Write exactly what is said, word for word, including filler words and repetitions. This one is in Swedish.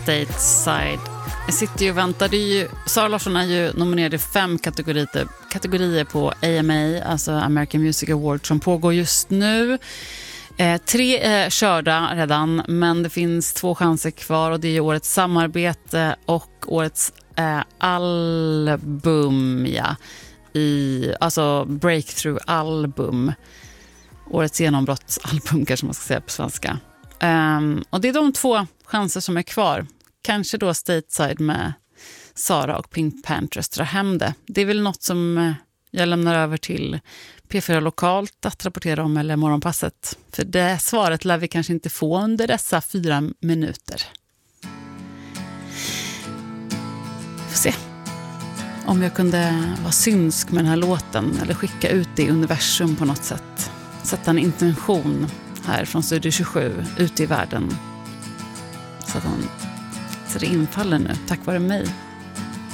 Stateside. Jag sitter ju och väntar. Det är ju, Zara Larsson är ju nominerad i fem kategorier, kategorier på A M A, alltså American Music Awards, som pågår just nu. Eh, tre är körda redan, men det finns två chanser kvar, och det är årets samarbete och årets eh, album, ja, i, alltså breakthrough-album. Årets genombrottsalbum kanske man ska säga på svenska. Um, och det är de två chanser som är kvar. Kanske då Stateside med Zara och Pink Panthers drar hem det. Det är väl något som jag lämnar över till P fyra Lokalt att rapportera om, eller Morgonpasset. För det svaret lär vi kanske inte få under dessa fyra minuter. Får se om jag kunde vara synsk med den här låten, eller skicka ut det i universum på något sätt. Sätta en intention här från Studio tjugosju ute i världen, så att, han, så det infaller nu tack vare mig.